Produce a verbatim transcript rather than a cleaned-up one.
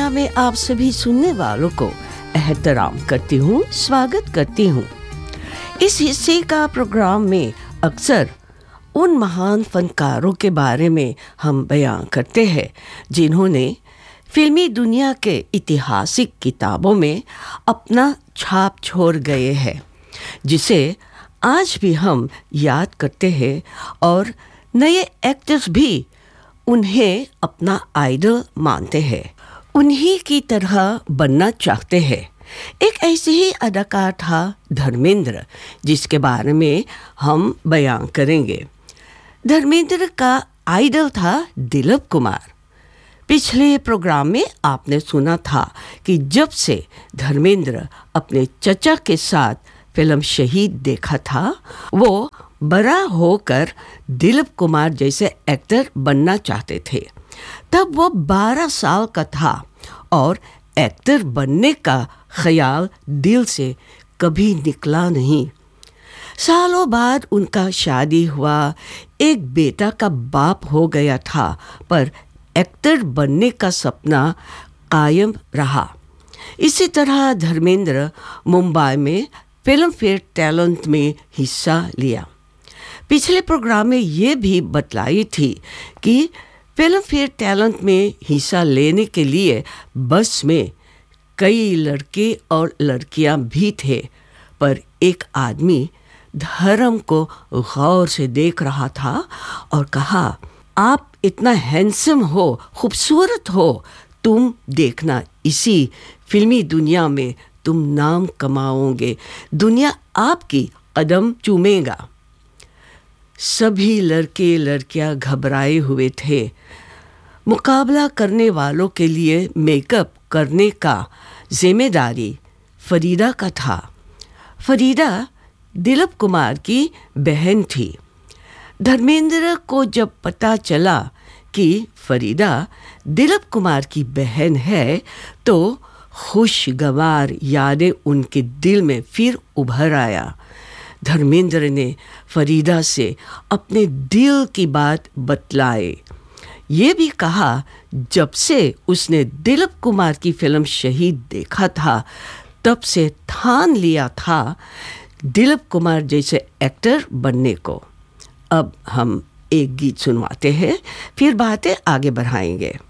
दुनिया में आप सभी सुनने वालों को एहतराम करती हूँ, स्वागत करती हूँ। इस हिस्से का प्रोग्राम में अक्सर उन महान फनकारों के बारे में हम बयां करते हैं जिन्होंने फिल्मी दुनिया के ऐतिहासिक किताबों में अपना छाप छोड़ गए हैं, जिसे आज भी हम याद करते हैं और नए एक्टर्स भी उन्हें अपना आइडल मानते हैं, उन्हीं की तरह बनना चाहते हैं। एक ऐसे ही अदाकार था धर्मेंद्र, जिसके बारे में हम बयां करेंगे। धर्मेंद्र का आइडल था दिलीप कुमार। पिछले प्रोग्राम में आपने सुना था कि जब से धर्मेंद्र अपने चचा के साथ फिल्म शहीद देखा था, वो बड़ा होकर दिलीप कुमार जैसे एक्टर बनना चाहते थे। तब वो बारह साल का था और एक्टर बनने का ख्याल दिल से कभी निकला नहीं। सालों बाद उनका शादी हुआ, एक बेटा का बाप हो गया था, पर एक्टर बनने का सपना कायम रहा। इसी तरह धर्मेंद्र मुंबई में फिल्म फेयर टैलेंट में हिस्सा लिया। पिछले प्रोग्राम में ये भी बतलाई थी कि फिल्म फेयर टैलेंट में हिस्सा लेने के लिए बस में कई लड़के और लड़कियां भी थे, पर एक आदमी धर्म को गौर से देख रहा था और कहा, आप इतना हैंडसम हो, खूबसूरत हो, तुम देखना, इसी फिल्मी दुनिया में तुम नाम कमाओगे, दुनिया आपकी कदम चूमेगा। सभी लड़के लड़कियां घबराए हुए थे। मुकाबला करने वालों के लिए मेकअप करने का जिम्मेदारी फरीदा का था। फरीदा दिलीप कुमार की बहन थी। धर्मेंद्र को जब पता चला कि फरीदा दिलीप कुमार की बहन है, तो खुशगवार यादें उनके दिल में फिर उभर आया। धर्मेंद्र ने फरीदा से अपने दिल की बात बतलाए। ये भी कहा, जब से उसने दिलीप कुमार की फिल्म शहीद देखा था, तब से ठान लिया था दिलीप कुमार जैसे एक्टर बनने को। अब हम एक गीत सुनवाते हैं, फिर बातें आगे बढ़ाएंगे।